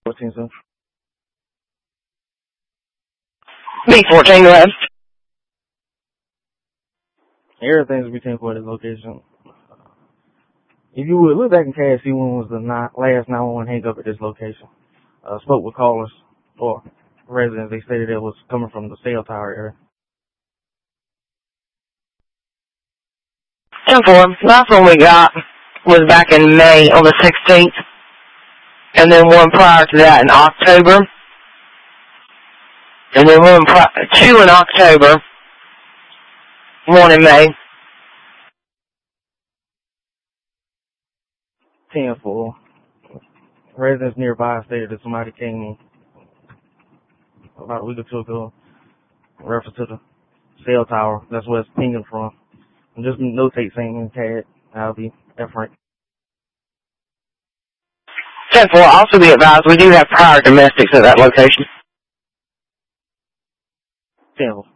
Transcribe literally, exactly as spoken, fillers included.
fourteen Central. B fourteen West. Everything's between for this location. If you would look back in K S C, when was the not, last nine one one hang up at this location? Uh, spoke with callers or residents. They stated it was coming from the cell tower area. ten four. Last one we got was back in May on the sixteenth. And then one prior to that in October. And then one pri- two in October. One in May. ten four. Residents nearby stated that somebody came about a week or two ago in reference to the cell tower. That's where it's pinging from. And just notate saying C A D. I'll be F rank. ten four. Also be advised, we do have prior domestics at that location. ten four.